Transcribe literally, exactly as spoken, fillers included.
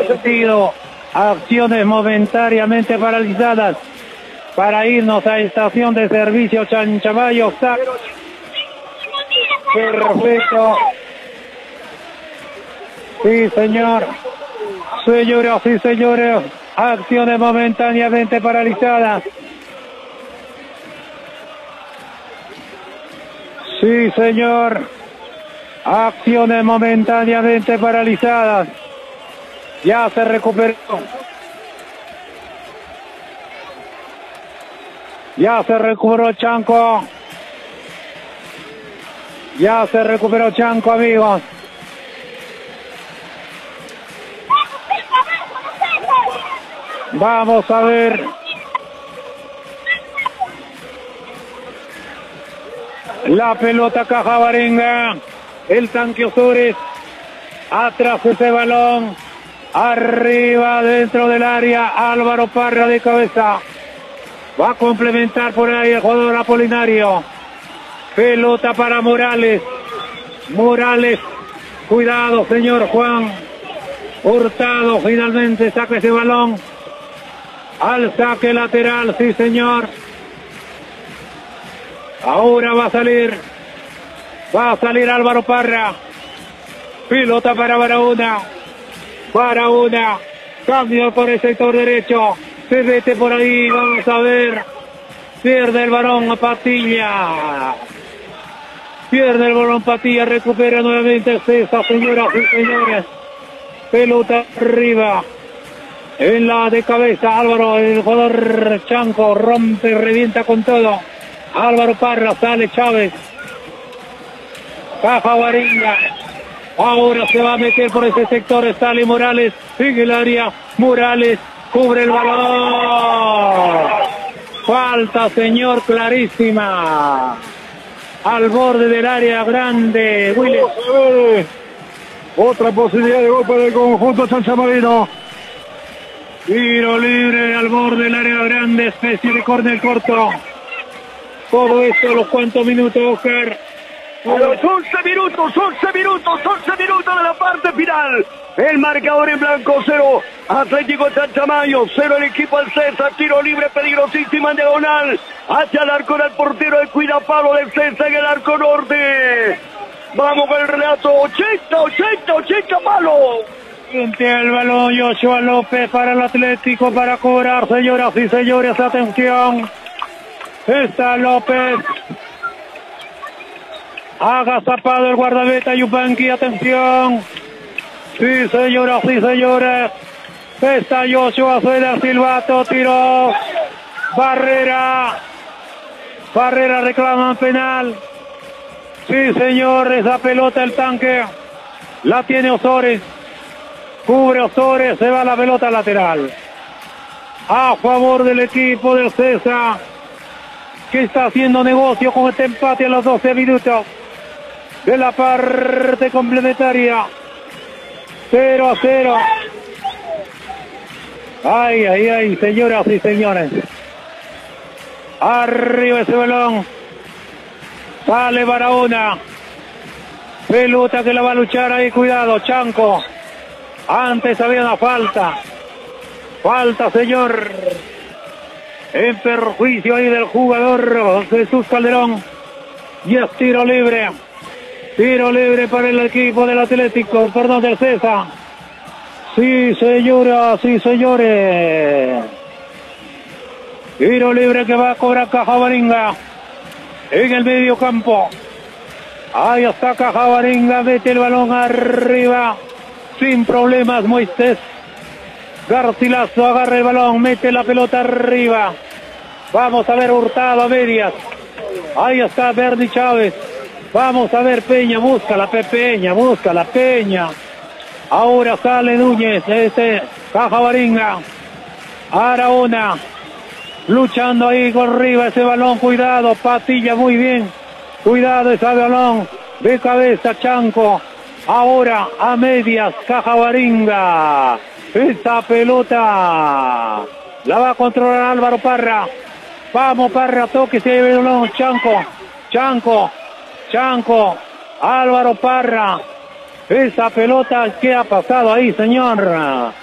partido. Acciones momentáneamente paralizadas para irnos a estación de servicio Chanchamayo. Perfecto. Sí, señor. Señoras y señores, acciones momentáneamente paralizadas. Sí, señor. Acciones momentáneamente paralizadas. Ya se recuperó. Ya se recuperó Chanco. Ya se recuperó Chanco, amigos. Vamos a ver. La pelota Cajamarínga. El tanque Ozores. Atrás ese balón. Arriba dentro del área. Álvaro Parra de cabeza. Va a complementar por ahí el jugador Apolinario. Pelota para Morales. Morales. Cuidado, señor Juan Hurtado. Finalmente saca ese balón. Al saque lateral, sí, señor. Ahora va a salir. Va a salir Álvaro Parra. Pelota para Barahona. Barahona. Cambio por el sector derecho. Se mete por ahí. Vamos a ver. Pierde el balón a Patilla. Pierde el balón Patilla. Recupera nuevamente César, señoras y señores. Pelota arriba. En la de cabeza Álvaro, el jugador Chanco rompe, revienta con todo. Álvaro Parra, sale Chávez. Cajamarínga. Ahora se va a meter por ese sector, sale Morales en el área. Morales cubre el balón. Falta, señor, clarísima. Al borde del área grande. Willis. Otra posibilidad de gol para el conjunto chanchamarino. Tiro libre al borde del área grande, especie de córner corto. Todo esto a los cuantos minutos, Oscar. A los once minutos, once minutos, once minutos de la parte final. El marcador en blanco, cero. Atlético Chanchamayo, cero el equipo al César. Tiro libre peligrosísima en diagonal. Hacia el arco del portero de Cuidapalo del César en el arco norte. Vamos con el relato. ochenta, ochenta, ochenta palos. Frente al balón Joshua López para el Atlético para cobrar, señoras y señores, atención. Está López. Haga zapado el guardameta Yupanqui, atención. Sí, señoras y señores. Está Joshua, suena el silbato, tiró. Barrera. Barrera reclaman penal. Sí, señor, esa pelota el tanque. La tiene Ozores. Cubre Ozores, se va la pelota lateral. A favor del equipo del César, que está haciendo negocio con este empate a los doce minutos de la parte complementaria. cero a cero. Ay, ay, ay, señoras y señores. Arriba ese balón. Sale Barahona. Pelota que la va a luchar ahí, cuidado, Chanco. Antes había una falta. Falta, señor. En perjuicio ahí del jugador Jesús Calderón. Y es tiro libre. Tiro libre para el equipo del Atlético, perdón, del César. Sí, señoras, sí, señores. Tiro libre que va a cobrar Cajamarínga. En el medio campo. Ahí está Cajamarínga, mete el balón arriba. Sin problemas, Moisés Garcilaso agarra el balón, mete la pelota arriba. Vamos a ver Hurtado a medias. Ahí está Bernie Chávez. Vamos a ver Peña, busca la Peña, busca la Peña. Ahora sale Núñez, este Cajamarínga. Arahona. Luchando ahí con arriba ese balón, cuidado, Patilla muy bien. Cuidado ese balón, de cabeza Chanco. Ahora a medias, Cajamarínga. Esta pelota la va a controlar Álvaro Parra. Vamos Parra, toque ese balón, Chanco. Chanco, Chanco, Álvaro Parra. Esa pelota, ¿qué ha pasado ahí, señor?